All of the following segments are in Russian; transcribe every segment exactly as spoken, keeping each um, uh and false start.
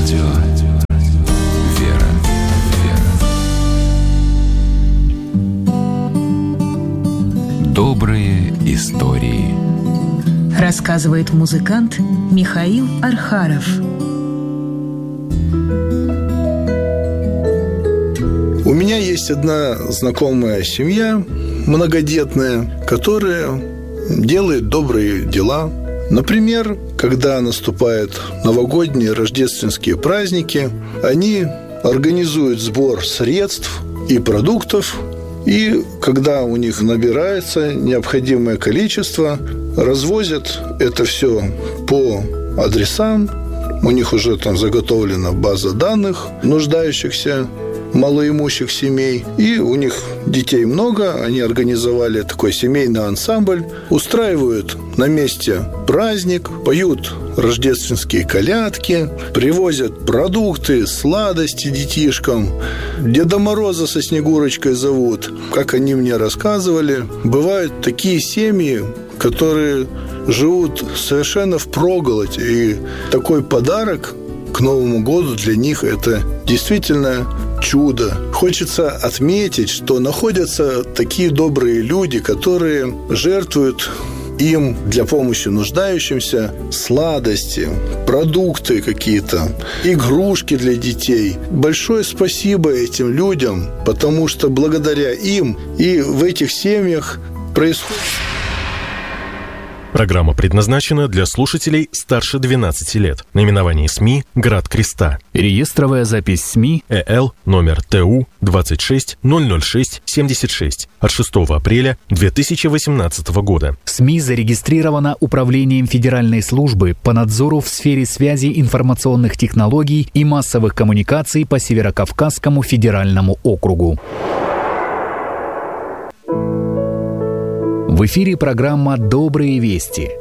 Радио «Вера». Добрые истории. Рассказывает музыкант Михаил Архаров. У меня есть одна знакомая семья, многодетная, которая делает добрые дела. Например, когда наступают новогодние, рождественские праздники, они организуют сбор средств и продуктов, и когда у них набирается необходимое количество, развозят это все по адресам. У них уже там заготовлена база данных нуждающихся малоимущих семей. И у них детей много. Они организовали такой семейный ансамбль. Устраивают на месте праздник, поют рождественские колядки, привозят продукты, сладости детишкам. Деда Мороза со Снегурочкой зовут. Как они мне рассказывали, бывают такие семьи, которые живут совершенно впроголодь. И такой подарок к Новому году для них – это действительно чудо. Хочется отметить, что находятся такие добрые люди, которые жертвуют им для помощи нуждающимся сладости, продукты какие-то, игрушки для детей. Большое спасибо этим людям, потому что благодаря им и в этих семьях происходит... Программа предназначена для слушателей старше двенадцати лет. Наименование СМИ «Град Креста». Реестровая запись СМИ ЭЛ номер ТУ двадцать шесть ноль ноль шесть семьдесят шесть от шестого апреля две тысячи восемнадцатого года. СМИ зарегистрирована Управлением Федеральной службы по надзору в сфере связи информационных технологий и массовых коммуникаций по Северокавказскому федеральному округу. В эфире программа «Добрые вести».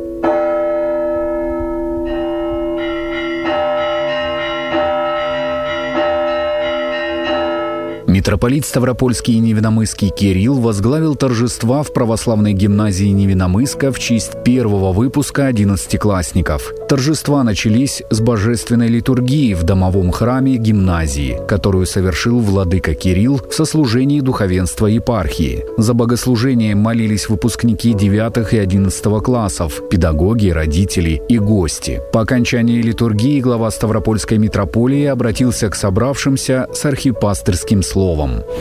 Митрополит Ставропольский и Невиномысский Кирилл возглавил торжества в православной гимназии Невиномыска в честь первого выпуска одиннадцатиклассников. Торжества начались с божественной литургии в домовом храме гимназии, которую совершил владыка Кирилл в сослужении духовенства епархии. За богослужением молились выпускники девятого и одиннадцатого классов, педагоги, родители и гости. По окончании литургии глава Ставропольской митрополии обратился к собравшимся с архипастырским словом.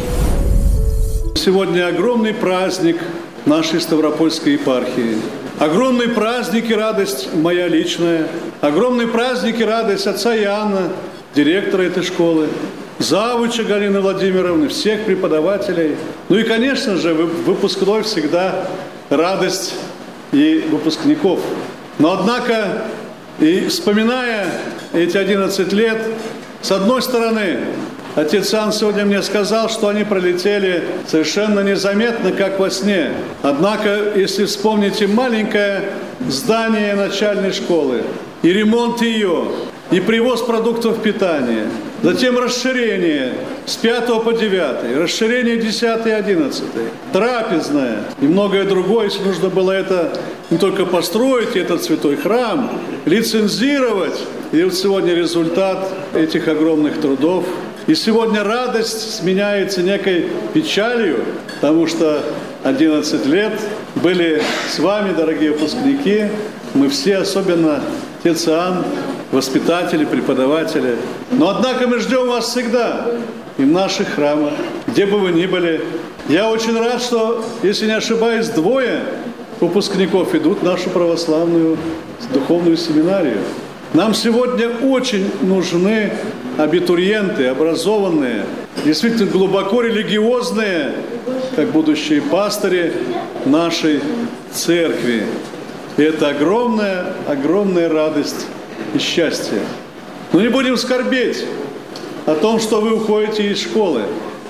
Сегодня огромный праздник нашей Ставропольской епархии. Огромный праздник и радость моя личная. Огромный праздник и радость отца Иоанна, директора этой школы, завуча Галины Владимировны, всех преподавателей. Ну и, конечно же, выпускной всегда радость и выпускников. Но, однако, и вспоминая эти одиннадцать лет, с одной стороны, отец Иоанн сегодня мне сказал, что они пролетели совершенно незаметно, как во сне. Однако, если вспомните маленькое здание начальной школы, и ремонт ее, и привоз продуктов питания, затем расширение с пятого по девятый, расширение десятый и одиннадцатый, трапезная и многое другое, если нужно было это не только построить, этот святой храм, лицензировать. И вот сегодня результат этих огромных трудов. И сегодня радость сменяется некой печалью, потому что одиннадцать лет были с вами, дорогие выпускники. Мы все, особенно отец Иоанн, воспитатели, преподаватели. Но, однако, мы ждем вас всегда и в наших храмах, где бы вы ни были. Я очень рад, что, если не ошибаюсь, двое выпускников идут в нашу православную духовную семинарию. Нам сегодня очень нужны абитуриенты, образованные, действительно глубоко религиозные, как будущие пастыри нашей церкви. И это огромная, огромная радость и счастье. Но не будем скорбеть о том, что вы уходите из школы.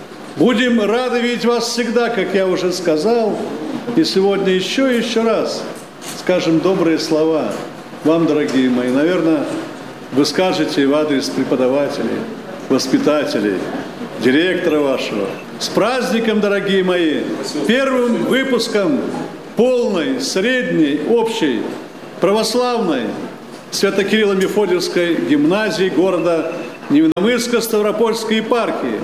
Будем рады видеть вас всегда, как я уже сказал. И сегодня еще и еще раз скажем добрые слова вам, дорогие мои. Наверное, вы скажете в адрес преподавателей, воспитателей, директора вашего. С праздником, дорогие мои! Первым выпуском полной, средней, общей, православной Свято-Кирилло-Мефодиевской гимназии города Невинномысска Ставропольской епархии.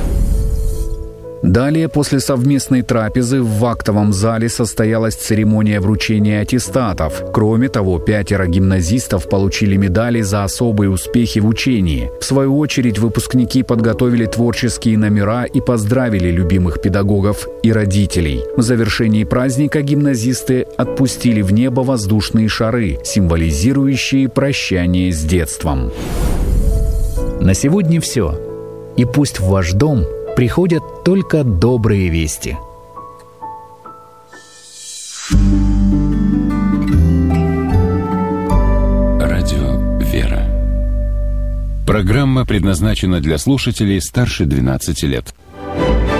Далее, после совместной трапезы, в актовом зале состоялась церемония вручения аттестатов. Кроме того, пятеро гимназистов получили медали за особые успехи в учении. В свою очередь, выпускники подготовили творческие номера и поздравили любимых педагогов и родителей. В завершении праздника гимназисты отпустили в небо воздушные шары, символизирующие прощание с детством. На сегодня все. И пусть в ваш дом приходят только добрые вести. Радио «Вера». Программа предназначена для слушателей старше двенадцати лет.